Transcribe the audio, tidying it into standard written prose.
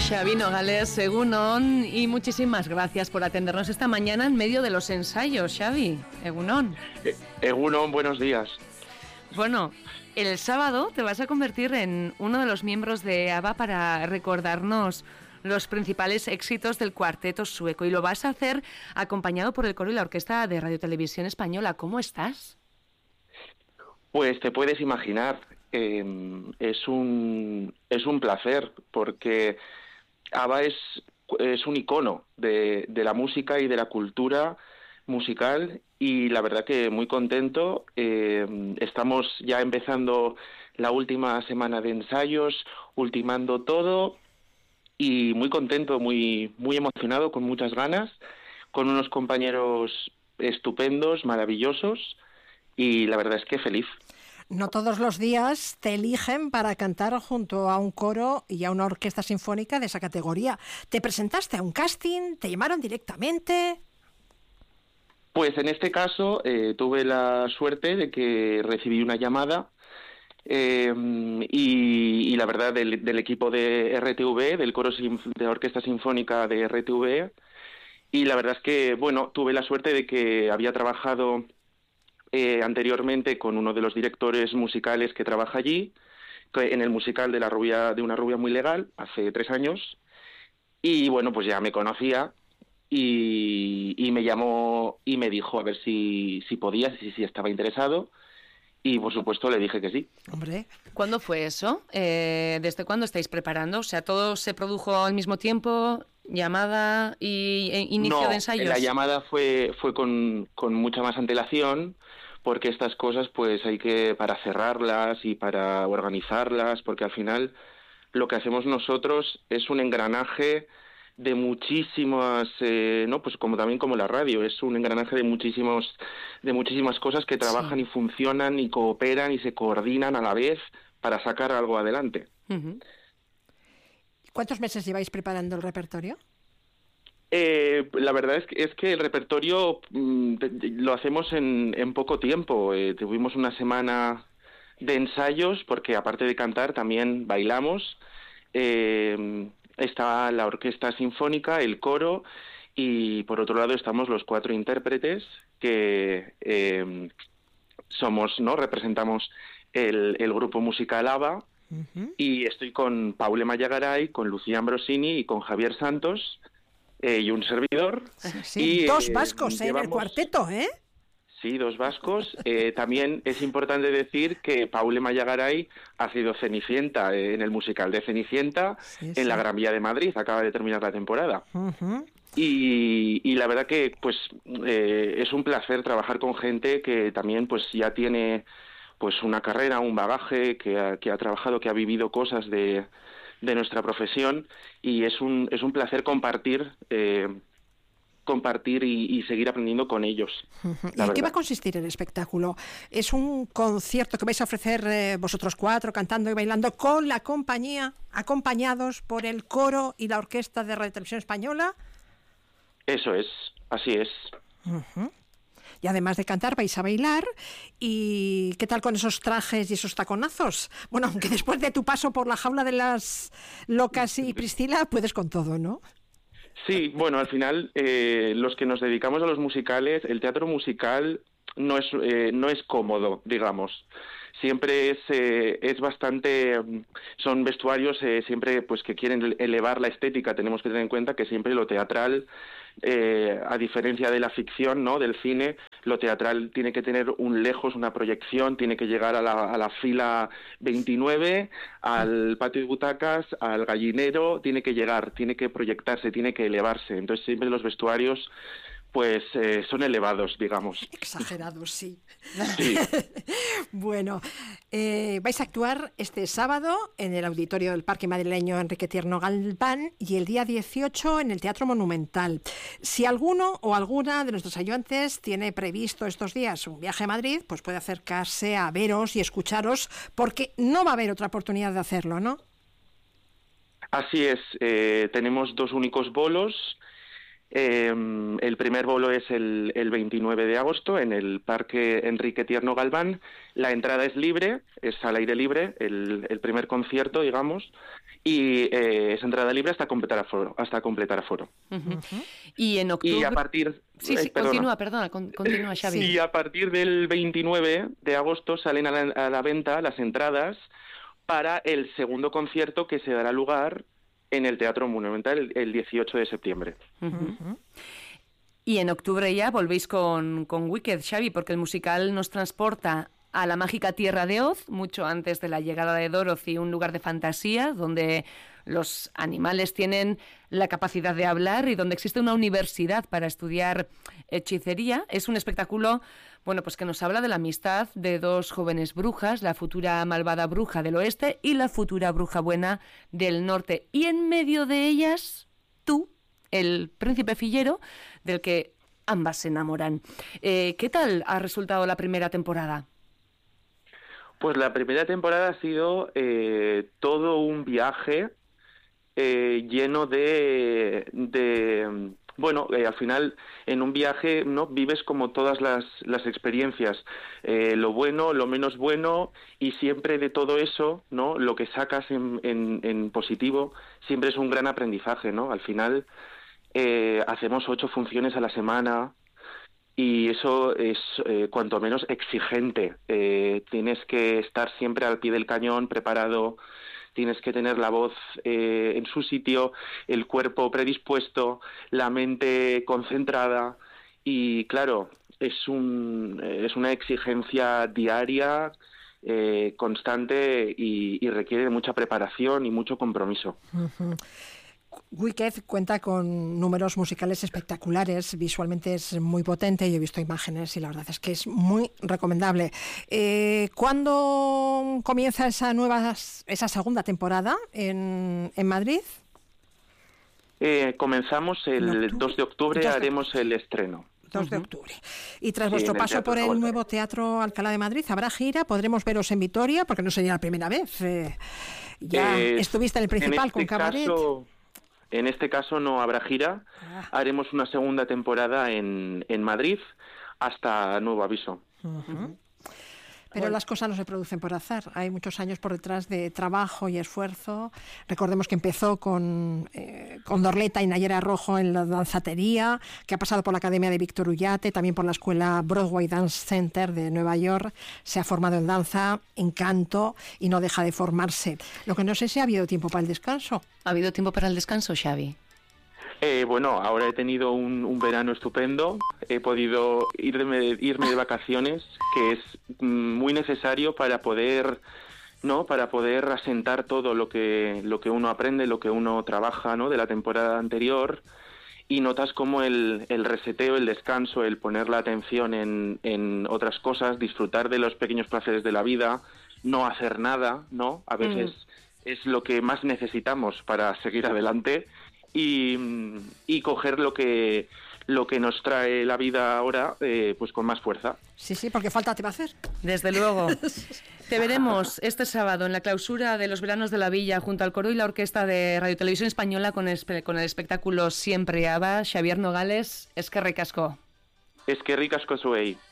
Xavi Nogales, Egunon, y muchísimas gracias por atendernos esta mañana en medio de los ensayos, Xavi. Egunon. Egunon, buenos días. Bueno, el sábado te vas a convertir en uno de los miembros de ABBA para recordarnos los principales éxitos del cuarteto sueco, y lo vas a hacer acompañado por el coro y la orquesta de Radio Televisión Española. ¿Cómo estás? Pues te puedes imaginar, es un placer, porque ABBA es un icono de la música y de la cultura musical, y la verdad que muy contento. Estamos ya empezando la última semana de ensayos, ultimando todo, y muy contento, muy emocionado, con muchas ganas, con unos compañeros estupendos, maravillosos, y la verdad es que feliz. No todos los días te eligen para cantar junto a un coro y a una orquesta sinfónica de esa categoría. ¿Te presentaste a un casting? ¿Te llamaron directamente? Pues en este caso tuve la suerte de que recibí una llamada y la verdad del equipo de RTV, del coro de la Orquesta Sinfónica de RTV, y la verdad es que, bueno, tuve la suerte de que había trabajado anteriormente con uno de los directores musicales que trabaja allí, en el musical de Una rubia muy legal, hace 3 años, y bueno, pues ya me conocía y me llamó y me dijo a ver si podía, si estaba interesado, y por supuesto le dije que sí. Hombre, ¿Cuándo fue eso? ¿Desde cuándo estáis preparando? O sea, ¿todo se produjo al mismo tiempo? ¿Llamada y inicio de ensayos? La llamada fue con mucha más antelación, porque estas cosas pues hay que, para cerrarlas y para organizarlas, porque al final lo que hacemos nosotros es un engranaje de muchísimas, no, pues también como la radio, es un engranaje de muchísimas cosas que trabajan, sí, y funcionan y cooperan y se coordinan a la vez para sacar algo adelante. Uh-huh. ¿Cuántos meses lleváis preparando el repertorio? La verdad es que el repertorio lo hacemos en poco tiempo. Tuvimos una semana de ensayos, porque aparte de cantar también bailamos. Está la orquesta sinfónica, el coro, y por otro lado estamos los 4 intérpretes que somos, ¿no? Representamos el grupo musical ABBA. Uh-huh. Y estoy con Paule Mayagaray, con Lucía Ambrosini y con Javier Santos, y un servidor. Sí, y 2 vascos en el cuarteto, ¿eh? Sí, 2 vascos. También es importante decir que Paule Mayagaray ha sido Cenicienta en el musical de Cenicienta, en la Gran Vía de Madrid. Acaba de terminar la temporada. Uh-huh. Y la verdad que pues es un placer trabajar con gente que también pues ya tiene pues una carrera, un bagaje, que ha trabajado, que ha vivido cosas de nuestra profesión, y es un placer compartir y seguir aprendiendo con ellos. ¿Y en qué va a consistir el espectáculo? ¿Es un concierto que vais a ofrecer vosotros 4 cantando y bailando con la compañía, acompañados por el coro y la orquesta de Radio Televisión Española? Eso es, así es. Uh-huh. Y además de cantar vais a bailar. ¿Y qué tal con esos trajes y esos taconazos? Bueno, aunque después de tu paso por la jaula de las locas y Priscila puedes con todo, ¿no? Sí, bueno, al final los que nos dedicamos a los musicales, el teatro musical no es cómodo, digamos. Siempre es bastante, son vestuarios siempre pues que quieren elevar la estética. Tenemos que tener en cuenta que siempre lo teatral, a diferencia de la ficción, ¿no?, del cine, lo teatral tiene que tener una proyección, tiene que llegar a la fila 29, al patio de butacas, al gallinero, tiene que llegar, tiene que proyectarse, tiene que elevarse. Entonces siempre los vestuarios pues son elevados, digamos. Exagerados, sí. Sí. Bueno, vais a actuar este sábado en el auditorio del Parque Madrileño Enrique Tierno Galván y el día 18 en el Teatro Monumental. Si alguno o alguna de nuestros oyentes tiene previsto estos días un viaje a Madrid, pues puede acercarse a veros y escucharos, porque no va a haber otra oportunidad de hacerlo, ¿no? Así es, tenemos 2 únicos bolos. El primer bolo es el 29 de agosto en el Parque Enrique Tierno Galván. La entrada es libre, es al aire libre, el primer concierto, digamos, y es entrada libre hasta completar aforo. Y en octubre... Y a partir... Sí, continúa, Xavi. Y a partir del 29 de agosto salen a la venta las entradas para el segundo concierto que se dará lugar en el Teatro Monumental el 18 de septiembre. Y en octubre ya volvéis con Wicked, Xavi, porque el musical nos transporta a la mágica tierra de Oz, mucho antes de la llegada de Dorothy, un lugar de fantasía donde los animales tienen la capacidad de hablar y donde existe una universidad para estudiar hechicería. Es un espectáculo, pues que nos habla de la amistad de dos jóvenes brujas, la futura malvada bruja del oeste y la futura bruja buena del norte. Y en medio de ellas, tú, el príncipe fillero, del que ambas se enamoran. ¿Qué tal ha resultado la primera temporada? Pues la primera temporada ha sido todo un viaje lleno de al final en un viaje no vives como todas las experiencias, lo bueno, lo menos bueno, y siempre de todo eso, ¿no? Lo que sacas en positivo siempre es un gran aprendizaje, ¿no? Al final hacemos 8 funciones a la semana. Y eso es cuanto menos exigente. Tienes que estar siempre al pie del cañón, preparado, tienes que tener la voz en su sitio, el cuerpo predispuesto, la mente concentrada y, claro, es una exigencia diaria, constante y requiere de mucha preparación y mucho compromiso. Uh-huh. Wicked cuenta con números musicales espectaculares, visualmente es muy potente, yo he visto imágenes y la verdad es que es muy recomendable. ¿Cuándo comienza esa segunda temporada en Madrid? Comenzamos el 2 de octubre, haremos el estreno. 2 de octubre. Y tras vuestro paso por el nuevo Teatro Alcalá de Madrid, ¿habrá gira? ¿Podremos veros en Vitoria? Porque no sería la primera vez. Ya estuviste en el Principal con Cabaret. En este caso no habrá gira. Haremos una segunda temporada en Madrid hasta nuevo aviso. Uh-huh. Pero las cosas no se producen por azar. Hay muchos años por detrás de trabajo y esfuerzo. Recordemos que empezó con Dorleta y Nayera Rojo en la danzatería, que ha pasado por la Academia de Víctor Ullate, también por la Escuela Broadway Dance Center de Nueva York. Se ha formado en danza, en canto y no deja de formarse. Lo que no sé si ha habido tiempo para el descanso. ¿Ha habido tiempo para el descanso, Xavi? Ahora he tenido un verano estupendo, he podido irme de vacaciones, que es muy necesario para poder asentar todo lo que uno aprende, lo que uno trabaja, ¿no? De la temporada anterior, y notas como el reseteo, el descanso, el poner la atención en otras cosas, disfrutar de los pequeños placeres de la vida, no hacer nada, ¿no? A veces es lo que más necesitamos para seguir adelante. Y coger lo que nos trae la vida ahora, pues con más fuerza. Sí, porque falta te va a hacer. Desde luego. Te veremos este sábado en la clausura de los veranos de la Villa junto al coro y la orquesta de Radio Televisión Española con el espectáculo Siempre Aba. Xavier Nogales, eskerrik asko. Eskerrik asko zuei.